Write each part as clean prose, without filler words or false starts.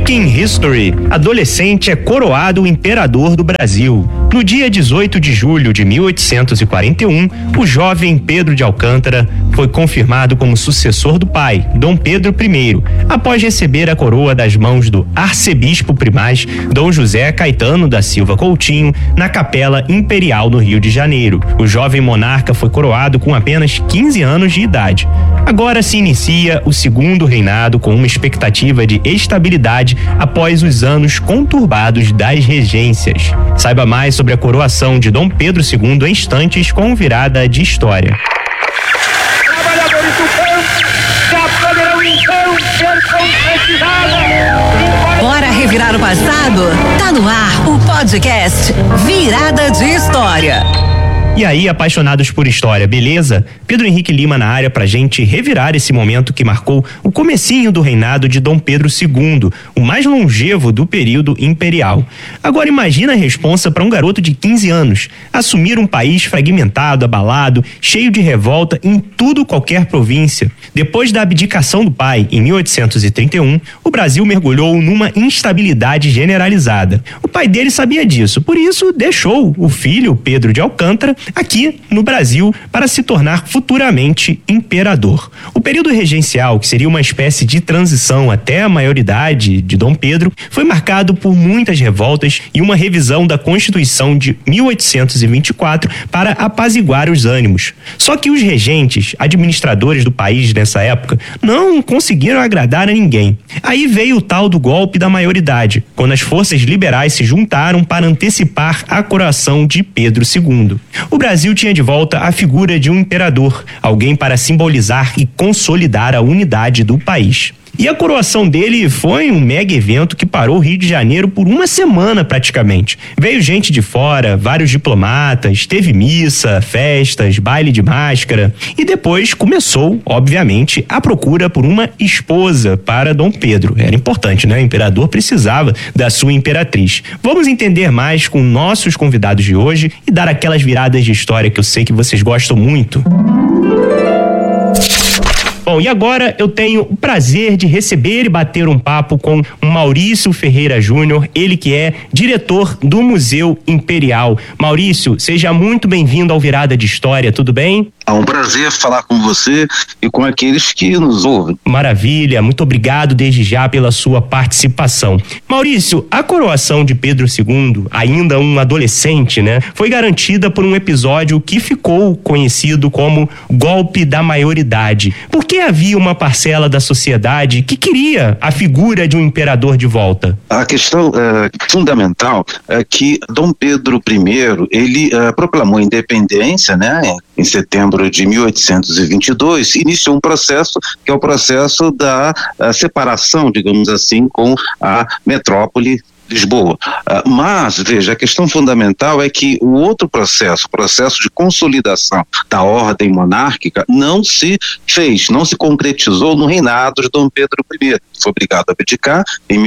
Making History. Adolescente é coroado imperador do Brasil. No dia 18 de julho de 1841, o jovem Pedro de Alcântara foi confirmado como sucessor do pai, Dom Pedro I, após receber a coroa das mãos do arcebispo primaz Dom José Caetano da Silva Coutinho na Capela Imperial no Rio de Janeiro. O jovem monarca foi coroado com apenas 15 anos de idade. Agora se inicia o segundo reinado com uma expectativa de estabilidade após os anos conturbados das regências. Saiba mais sobre a coroação de Dom Pedro II em instantes com Virada de História. Trabalhadores do campo já poderão então ser concretizados. Bora revirar o passado? Tá no ar o podcast Virada de História. E aí, apaixonados por história, beleza? Pedro Henrique Lima na área pra gente revirar esse momento que marcou o comecinho do reinado de Dom Pedro II, o mais longevo do período imperial. Agora imagina a responsa para um garoto de 15 anos, assumir um país fragmentado, abalado, cheio de revolta em qualquer província. Depois da abdicação do pai, em 1831, o Brasil mergulhou numa instabilidade generalizada. O pai dele sabia disso, por isso deixou o filho, Pedro de Alcântara, aqui no Brasil para se tornar futuramente imperador. O período regencial, que seria uma espécie de transição até a maioridade de Dom Pedro, foi marcado por muitas revoltas e uma revisão da Constituição de 1824 para apaziguar os ânimos. Só que os regentes, administradores do país nessa época, não conseguiram agradar a ninguém. Aí veio o tal do golpe da maioridade, quando as forças liberais se juntaram para antecipar a coroação de Pedro II. O Brasil tinha de volta a figura de um imperador, alguém para simbolizar e consolidar a unidade do país. E a coroação dele foi um mega evento que parou o Rio de Janeiro por uma semana praticamente. Veio gente de fora, vários diplomatas, teve missa, festas, baile de máscara e depois começou, obviamente, a procura por uma esposa para Dom Pedro. Era importante, né? O imperador precisava da sua imperatriz. Vamos entender mais com nossos convidados de hoje e dar aquelas viradas de história que eu sei que vocês gostam muito. Bom, e agora eu tenho o prazer de receber e bater um papo com Maurício Ferreira Júnior, ele que é diretor do Museu Imperial. Maurício, seja muito bem-vindo ao Virada de História, tudo bem? É um prazer falar com você e com aqueles que nos ouvem. Maravilha, muito obrigado desde já pela sua participação. Maurício, a coroação de Pedro II, ainda um adolescente, né, foi garantida por um episódio que ficou conhecido como golpe da maioridade. Por que havia uma parcela da sociedade que queria a figura de um imperador de volta? A questão fundamental é que Dom Pedro I, ele proclamou a independência, né, em setembro de 1822, iniciou um processo que é o processo da separação, digamos assim, com a metrópole Lisboa. Mas, veja, a questão fundamental é que o outro processo, o processo de consolidação da ordem monárquica, não se fez, não se concretizou no reinado de Dom Pedro I. Foi obrigado a abdicar em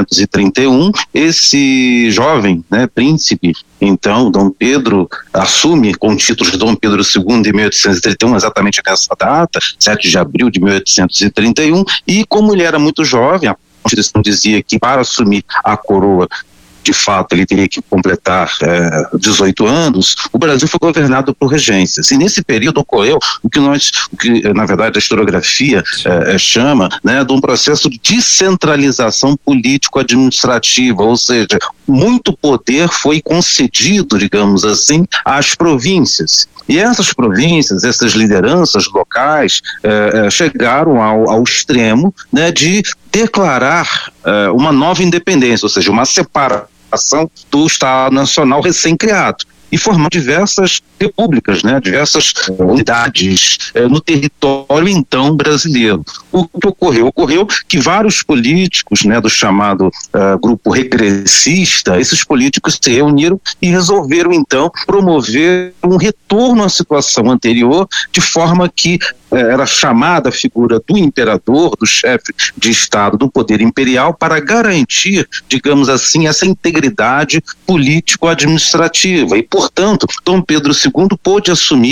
1831. Esse jovem, né, príncipe, então, Dom Pedro assume com o título de Dom Pedro II em 1831, exatamente nessa data, 7 de abril de 1831, e como ele era muito jovem, a Constituição dizia que para assumir a coroa, de fato, ele teria que completar 18 anos, o Brasil foi governado por regências. E nesse período ocorreu o que na verdade a historiografia chama, né, de um processo de descentralização político-administrativa, ou seja, muito poder foi concedido, digamos assim, às províncias. E essas províncias, essas lideranças locais chegaram ao extremo, né, de declarar uma nova independência, ou seja, uma separação do Estado Nacional recém-criado. E formar diversas repúblicas, né, diversas unidades no território então brasileiro. O que ocorreu? Ocorreu que vários políticos, né, do chamado grupo regressista, esses políticos se reuniram e resolveram então promover um retorno à situação anterior, de forma que era chamada a figura do imperador, do chefe de Estado, do poder imperial, para garantir, digamos assim, essa integridade político-administrativa. E, portanto, Dom Pedro II pôde assumir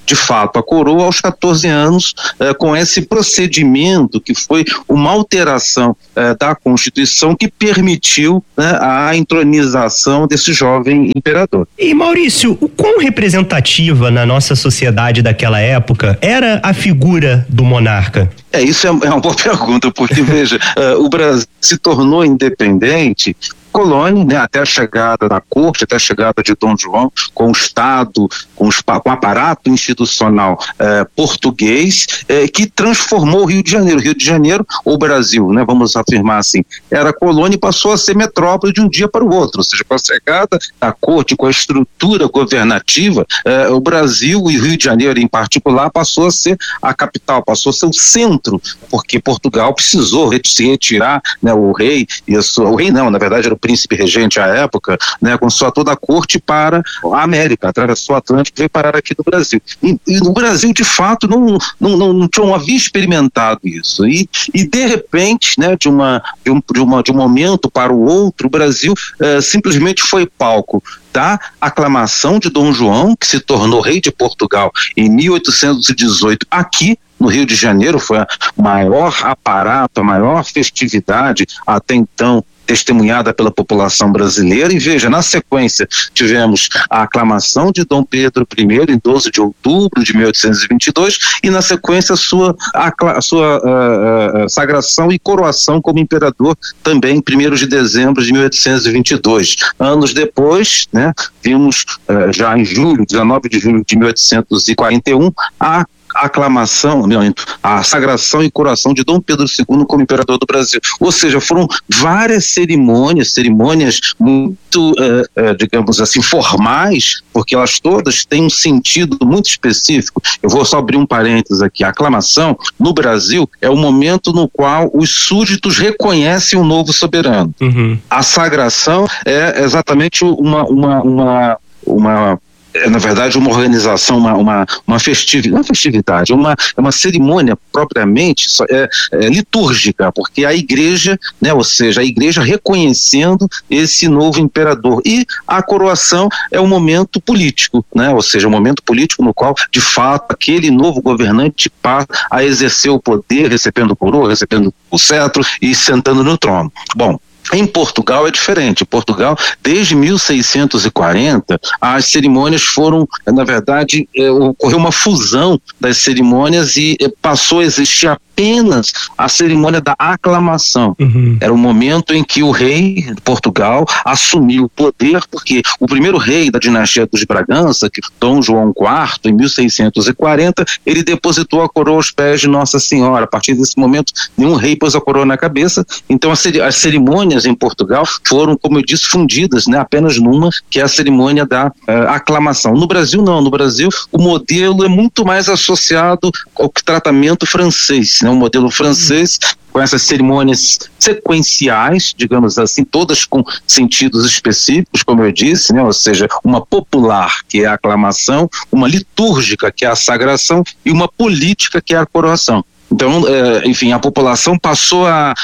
de fato a coroa aos 14 anos, com esse procedimento que foi uma alteração da Constituição que permitiu, né, a entronização desse jovem imperador. E Maurício, o quão representativa na nossa sociedade daquela época era a figura do monarca? Isso é uma boa pergunta, porque veja, o Brasil se tornou independente colônia, né, até a chegada da corte, até a chegada de Dom João, com o Estado, com o aparato institucional português, que transformou o Rio de Janeiro. O Rio de Janeiro, ou Brasil, né, vamos afirmar assim, era colônia e passou a ser metrópole de um dia para o outro, ou seja, com a chegada da corte, com a estrutura governativa, o Brasil e o Rio de Janeiro em particular passou a ser a capital, passou a ser o centro, porque Portugal precisou se retirar, né, o rei, o rei não, na verdade era o príncipe regente à época, né, com sua toda a corte para a América, atravessou o Atlântico e veio parar aqui no Brasil. E no Brasil, de fato, não havia experimentado isso. E de repente, né, de um momento para o outro, o Brasil simplesmente foi palco da aclamação de Dom João, que se tornou rei de Portugal em 1818, aqui no Rio de Janeiro. Foi a maior aparato, a maior festividade até então testemunhada pela população brasileira. E veja, na sequência tivemos a aclamação de Dom Pedro I em 12 de outubro de 1822 e na sequência a sua sagração e coroação como imperador também em 1º de dezembro de 1822. Anos depois, né, vimos já em 19 de julho de 1841 a aclamação, a sagração e coroação de Dom Pedro II como imperador do Brasil. Ou seja, foram várias cerimônias muito, digamos assim, formais, porque elas todas têm um sentido muito específico. Eu vou só abrir um parênteses aqui. A aclamação, no Brasil, é o momento no qual os súditos reconhecem o novo soberano. Uhum. A sagração é exatamente na verdade, uma organização, uma festividade, uma cerimônia propriamente litúrgica, porque a igreja, né, ou seja, a igreja reconhecendo esse novo imperador. E a coroação é um momento político, né, ou seja, um momento político no qual, de fato, aquele novo governante passa a exercer o poder, recebendo coroa, recebendo o cetro e sentando no trono. Bom, em Portugal é diferente. Em Portugal, desde 1640, as cerimônias foram, na verdade, ocorreu uma fusão das cerimônias e passou a existir apenas a cerimônia da aclamação. Uhum. Era o momento em que o rei de Portugal assumiu o poder, porque o primeiro rei da dinastia dos Bragança, que Dom João IV, em 1640, ele depositou a coroa aos pés de Nossa Senhora. A partir desse momento, nenhum rei pôs a coroa na cabeça. Então, as cerimônias em Portugal foram, como eu disse, fundidas, né, apenas numa, que é a cerimônia da aclamação. No Brasil, não. No Brasil, o modelo é muito mais associado ao tratamento francês, né, o modelo francês, com essas cerimônias sequenciais, digamos assim, todas com sentidos específicos, como eu disse, né? Ou seja, uma popular, que é a aclamação, uma litúrgica, que é a sagração, e uma política, que é a coroação. Então, enfim, a população passou a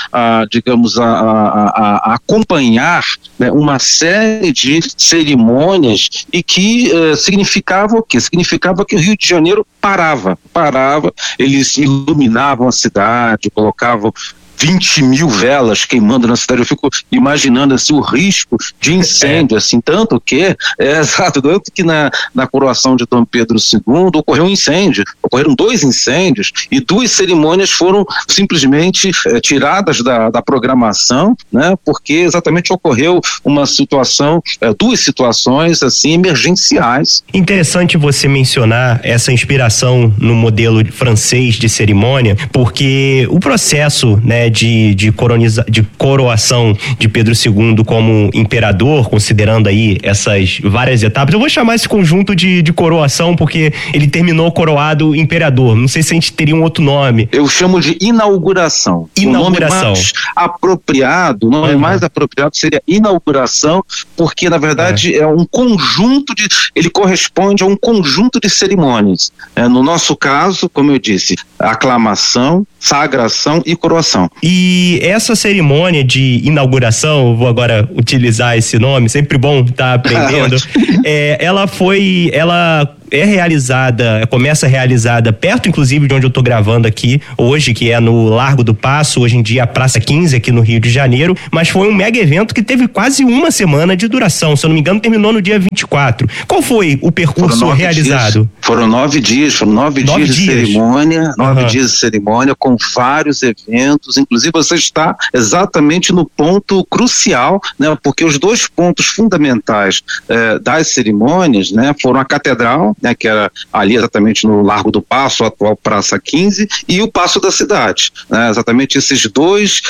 acompanhar, né, uma série de cerimônias e que significava o quê? Significava que o Rio de Janeiro parava, eles iluminavam a cidade, colocavam 20 mil velas queimando na cidade. Eu fico imaginando assim, o risco de incêndio, assim, tanto que na coroação de Dom Pedro II ocorreu um incêndio, ocorreram 2 incêndios e 2 cerimônias foram simplesmente tiradas da programação, né, porque exatamente ocorreu uma situação, 2 situações assim emergenciais. Interessante você mencionar essa inspiração no modelo francês de cerimônia, porque o processo, né, de coroação de Pedro II como imperador, considerando aí essas várias etapas. Eu vou chamar esse conjunto de coroação porque ele terminou coroado imperador. Não sei se a gente teria um outro nome. Eu chamo de inauguração. O nome mais apropriado, mais apropriado seria inauguração, porque na verdade é um conjunto ele corresponde a um conjunto de cerimônias. No nosso caso, como eu disse, aclamação, sagração e coroação. E essa cerimônia de inauguração, vou agora utilizar esse nome, sempre bom estar aprendendo, ela começa realizada perto, inclusive, de onde eu tô gravando aqui hoje, que é no Largo do Paço, hoje em dia a Praça 15 aqui no Rio de Janeiro, mas foi um mega evento que teve quase uma semana de duração, se eu não me engano terminou no dia 24. Qual foi o percurso realizado? Foram 9 dias de cerimônia, 9 dias de cerimônia com vários eventos, inclusive você está exatamente no ponto crucial, né, porque os 2 pontos fundamentais das cerimônias, né, foram a Catedral, né, que era ali exatamente no Largo do Paço, a atual Praça 15, e o Paço da Cidade, né, exatamente esses dois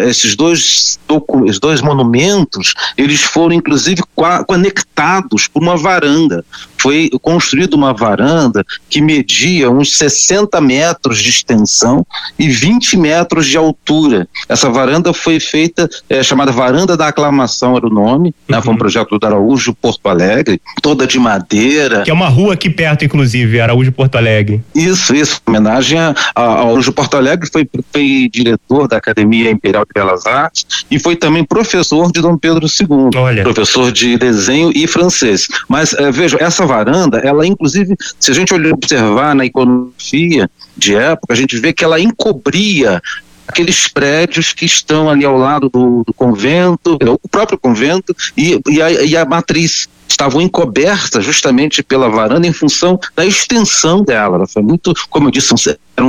monumentos, eles foram inclusive conectados por uma varanda. Foi construída uma varanda que media uns 60 metros de extensão e 20 metros de altura. Essa varanda foi feita, chamada Varanda da Aclamação era o nome, né? Foi um projeto do Araújo Porto Alegre, toda de madeira. Que é uma rua aqui perto, inclusive, Araújo Porto Alegre. Isso, homenagem ao Araújo Porto Alegre, foi diretor da Academia Imperial de Belas Artes e foi também professor de Dom Pedro II, professor de desenho e francês. Mas veja, essa varanda, ela inclusive, se a gente observar na iconografia de época, a gente vê que ela encobria aqueles prédios que estão ali ao lado do convento, o próprio convento e a matriz. Estavam encobertas justamente pela varanda em função da extensão dela. Ela foi muito, como eu disse, eram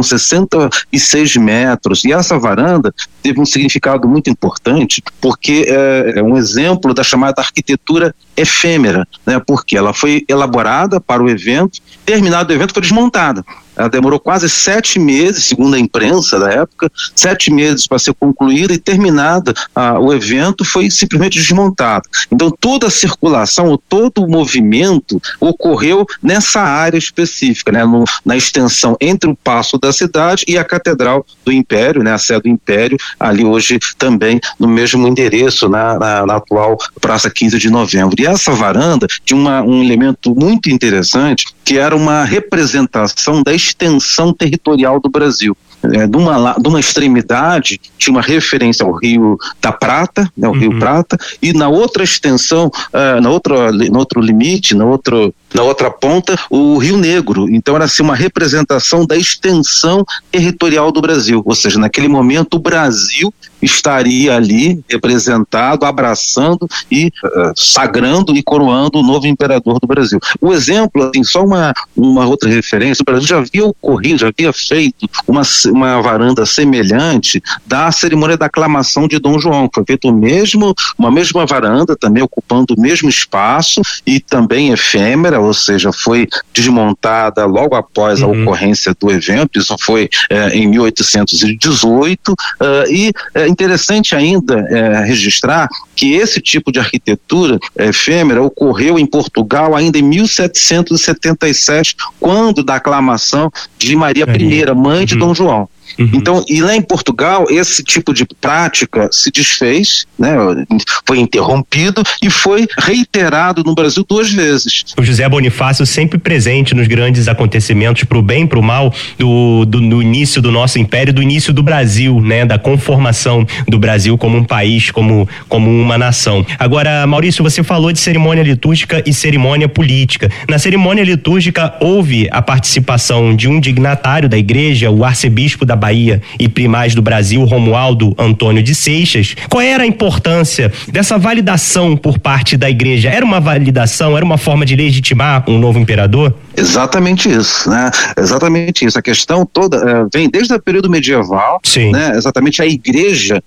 66 metros, e essa varanda teve um significado muito importante, porque é um exemplo da chamada arquitetura efêmera, né? Porque ela foi elaborada para o evento, terminado o evento foi desmontada. Ela demorou quase 7 meses, segundo a imprensa da época, 7 meses para ser concluída, e terminada o evento foi simplesmente desmontado. Então toda a circulação, todo o movimento ocorreu nessa área específica, né? Na extensão entre o Paço da Cidade e a Catedral do Império, né? A sede do Império, ali hoje também no mesmo endereço, na atual Praça 15 de Novembro. E essa varanda tinha um elemento muito interessante, que era uma representação da extensão territorial do Brasil. De uma extremidade tinha uma referência ao Rio da Prata, né, o Rio Prata, e na outra extensão, no outro limite, na outra ponta, o Rio Negro. Então era assim uma representação da extensão territorial do Brasil, ou seja, naquele momento o Brasil estaria ali representado, abraçando e sagrando e coroando o novo imperador do Brasil. O exemplo, assim, só uma outra referência, o Brasil já havia feito uma varanda semelhante da cerimônia da aclamação de Dom João, que foi feito uma mesma varanda, também ocupando o mesmo espaço e também efêmera, ou seja, foi desmontada logo após a ocorrência do evento. Isso foi em 1818, e é interessante ainda registrar que esse tipo de arquitetura efêmera ocorreu em Portugal ainda em 1777, quando da aclamação de Maria I, mãe de Dom João. Então, e lá em Portugal, esse tipo de prática se desfez, né, foi interrompido e foi reiterado no Brasil 2 vezes. O José Bonifácio sempre presente nos grandes acontecimentos, pro bem e pro mal, do início do nosso império, do início do Brasil, né, da conformação do Brasil como um país, como uma nação. Agora, Maurício, você falou de cerimônia litúrgica e cerimônia política. Na cerimônia litúrgica houve a participação de um dignatário da igreja, o arcebispo da Bahia e primaz do Brasil, Romualdo Antônio de Seixas. Qual era a importância dessa validação por parte da igreja? Era uma validação, era uma forma de legitimar um novo imperador? Exatamente isso, né? Exatamente isso. A questão toda vem desde o período medieval, né? Exatamente a igreja,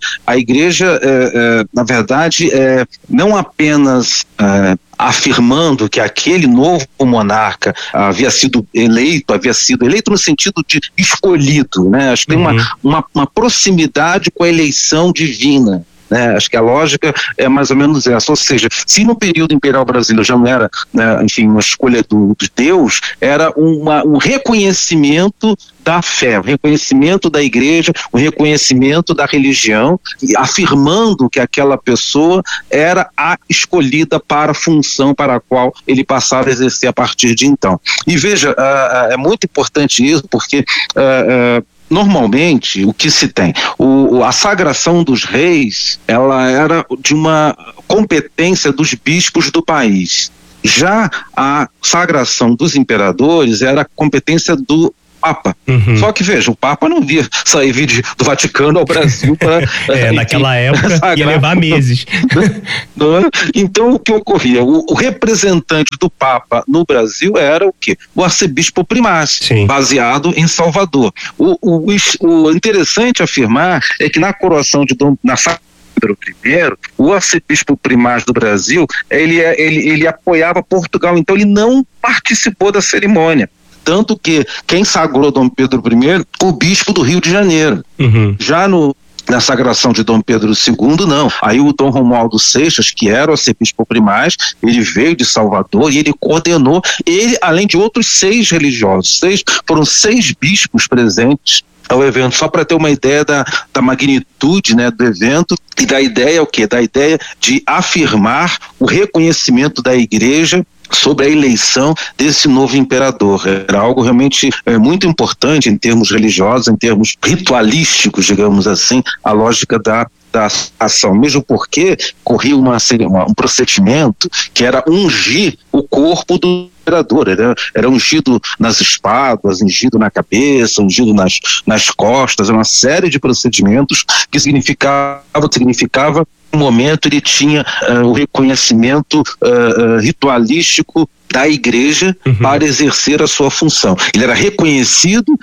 na verdade, não apenas afirmando que aquele novo monarca havia sido eleito no sentido de escolhido, né? Acho que tem uma proximidade com a eleição divina. Né, acho que a lógica é mais ou menos essa, ou seja, se no período imperial brasileiro já não era, né, enfim, uma escolha de Deus, era um reconhecimento da fé, um reconhecimento da igreja, um reconhecimento da religião, afirmando que aquela pessoa era a escolhida para a função para a qual ele passava a exercer a partir de então. E veja, é muito importante isso, porque normalmente, o que se tem? A sagração dos reis, ela era de uma competência dos bispos do país. Já a sagração dos imperadores era a competência do Papa. Só que, veja, o Papa não via sair do Vaticano ao Brasil para... naquela época sagrar, ia levar meses. Então, o que ocorria? O representante do Papa no Brasil era o quê? O arcebispo primaz, baseado em Salvador. O interessante afirmar é que na coroação de Pedro I, o arcebispo primaz do Brasil, ele apoiava Portugal, então ele não participou da cerimônia. Tanto que quem sagrou Dom Pedro I, o bispo do Rio de Janeiro. Já na sagração de Dom Pedro II, não. Aí o Dom Romualdo Seixas, que era o arcebispo primaz, ele veio de Salvador e ele coordenou, além de outros 6 religiosos. Foram 6 bispos presentes ao evento, só para ter uma ideia da magnitude, né, do evento e da ideia, o quê? Da ideia de afirmar o reconhecimento da igreja sobre a eleição desse novo imperador. Era algo realmente muito importante em termos religiosos, em termos ritualísticos, digamos assim, a lógica da ação, mesmo porque corria um procedimento que era ungir o corpo do imperador, era ungido nas espáduas, ungido na cabeça, ungido nas costas, uma série de procedimentos que significava no momento ele tinha o reconhecimento ritualístico da igreja para exercer a sua função. Ele era reconhecido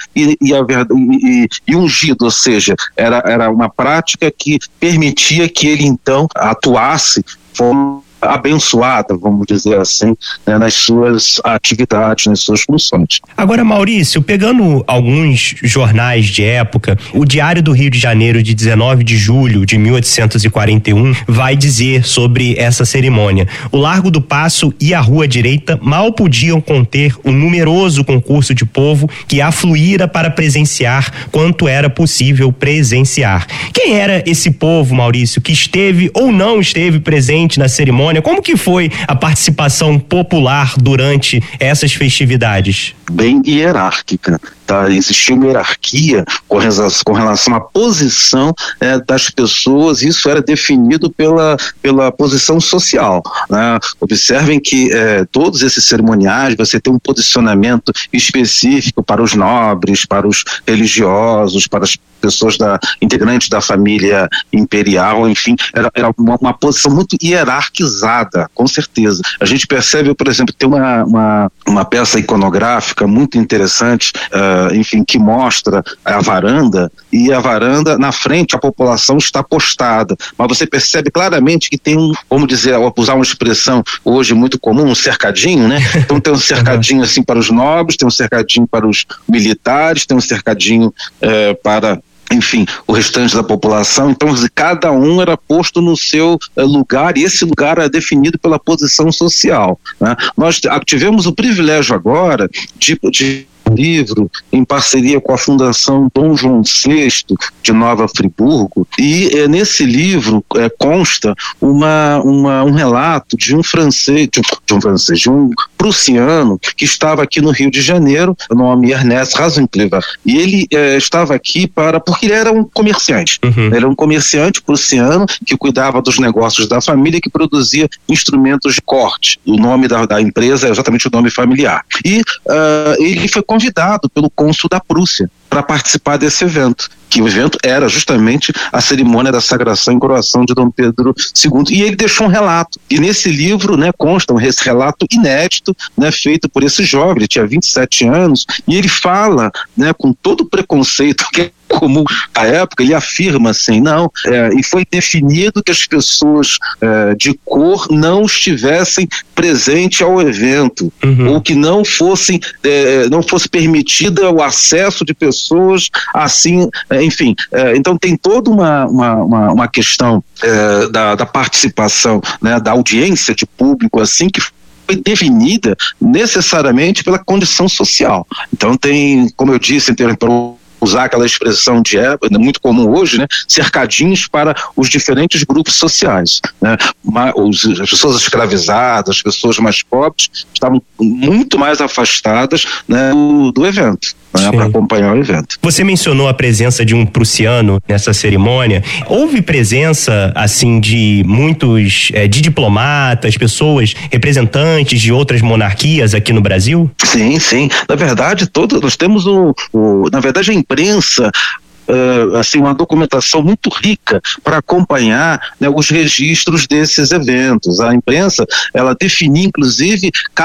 e ungido, ou seja, era uma prática que permitia que ele então atuasse de forma abençoada, vamos dizer assim, né, nas suas atividades, nas suas funções. Agora, Maurício, pegando alguns jornais de época, o Diário do Rio de Janeiro de 19 de julho de 1841 vai dizer sobre essa cerimônia: o Largo do Paço e a Rua Direita mal podiam conter o numeroso concurso de povo que afluíra para presenciar quanto era possível presenciar. Quem era esse povo, Maurício, que esteve ou não esteve presente na cerimônia? Como que foi a participação popular durante essas festividades? Bem hierárquica. Existia uma hierarquia com relação à posição das pessoas, e isso era definido pela posição social, né? Observem que todos esses cerimoniais, você tem um posicionamento específico para os nobres, para os religiosos, para as pessoas integrantes da família imperial, enfim, era uma posição muito hierarquizada, com certeza. A gente percebe, por exemplo, tem uma peça iconográfica muito interessante, enfim, que mostra a varanda, e a varanda, na frente, a população está postada, mas você percebe claramente que tem vamos dizer, usar uma expressão hoje muito comum, um cercadinho, né? Então tem um cercadinho assim para os nobres, tem um cercadinho para os militares, tem um cercadinho para, enfim, o restante da população. Então cada um era posto no seu lugar, e esse lugar era definido pela posição social, né? Nós tivemos o privilégio agora de livro em parceria com a Fundação Dom João VI de Nova Friburgo, e nesse livro consta um relato de um prussiano que estava aqui no Rio de Janeiro, o nome Ernest Rasenclever, e ele estava aqui porque ele era um comerciante. Ele era um comerciante prussiano que cuidava dos negócios da família, que produzia instrumentos de corte. O nome da empresa é exatamente o nome familiar. E ele foi convidado pelo cônsul da Prússia para participar desse evento, que o evento era justamente a cerimônia da sagração e coroação de Dom Pedro II, e ele deixou um relato, e nesse livro, né, consta esse relato inédito, né, feito por esse jovem. Ele tinha 27 anos, e ele fala, né, com todo o preconceito que é comum à época, ele afirma assim, e foi definido que as pessoas de cor não estivessem presentes ao evento, ou que não fosse permitida o acesso de pessoas assim, enfim, então tem toda uma questão da participação, né, da audiência de público, assim, que foi definida necessariamente pela condição social. Então tem, como eu disse, usar aquela expressão de época, muito comum hoje, né, cercadinhos para os diferentes grupos sociais, né? As pessoas escravizadas, as pessoas mais pobres estavam muito mais afastadas, né, do evento. né, para acompanhar o evento. Você mencionou a presença de um prussiano nessa cerimônia. Houve presença, assim, de muitos, de diplomatas, pessoas, representantes de outras monarquias aqui no Brasil? Sim, sim. Na verdade, nós temos na verdade, a imprensa, assim, uma documentação muito rica para acompanhar, né, os registros desses eventos. A imprensa, ela definia, inclusive,